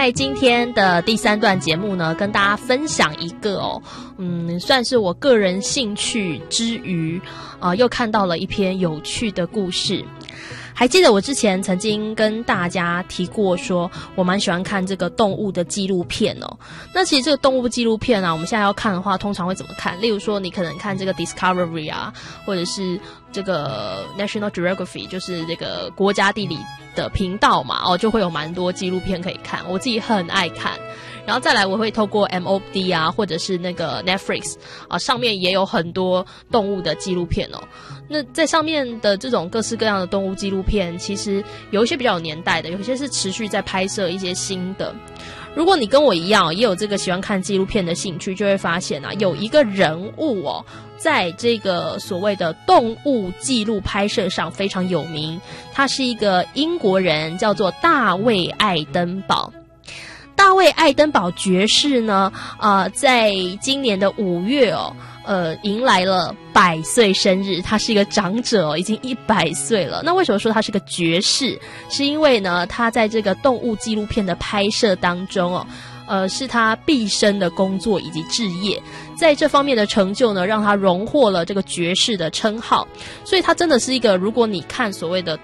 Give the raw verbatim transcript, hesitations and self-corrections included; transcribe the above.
在今天的第三段节目呢，跟大家分享一个哦，嗯，算是我个人兴趣之余，啊、呃，又看到了一篇有趣的故事。还记得我之前曾经跟大家提过说我蛮喜欢看这个动物的纪录片哦。那其实这个动物纪录片啊，我们现在要看的话通常会怎么看？例如说你可能看这个 Discovery 啊，或者是这个 National Geography， 就是这个国家地理的频道嘛，哦，就会有蛮多纪录片可以看，我自己很爱看。然后再来我会透过 M O D 啊，或者是那个 Netflix 啊，上面也有很多动物的纪录片哦。那在上面的这种各式各样的动物纪录片，其实有一些比较有年代的，有些是持续在拍摄一些新的。如果你跟我一样也有这个喜欢看纪录片的兴趣，就会发现啊，有一个人物哦，在这个所谓的动物纪录拍摄上非常有名，他是一个英国人，叫做大卫·爱登堡。大卫·爱登堡爵士呢，呃，在今年的五月哦，呃，迎来了百岁生日。他是一个长者哦，已经一百岁了。那为什么说他是个爵士？是因为呢，他在这个动物纪录片的拍摄当中哦，呃，是他毕生的工作以及志业。在这方面的成就呢，让他荣获了这个爵士的称号。所以他真的是一个，如果你看所谓的